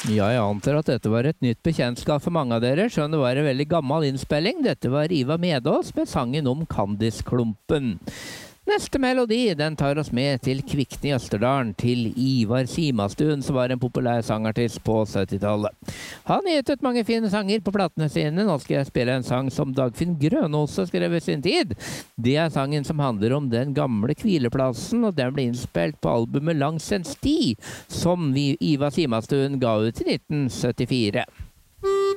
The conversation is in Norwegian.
Ja, jeg antar at dette var et nytt bekjentskap for mange av dere, skjønn det var en veldig gammel innspilling. Dette var Ivar Medås med sangen om Kandisklumpen. Neste melodi, den tar oss med til Kvikne i Østerdalen, til Ivar Simastuen, som var en populær sangartist på 70-tallet. Han gitt ut mange fine sanger på platene sine. Nå skal jeg spille en sang som Dagfinn Grønåse skrev i sin tid. Det er sangen som handler om den gamle hvileplassen, og den ble innspilt på albumet Langs en sti, som Ivar Simastuen ga ut i 1974.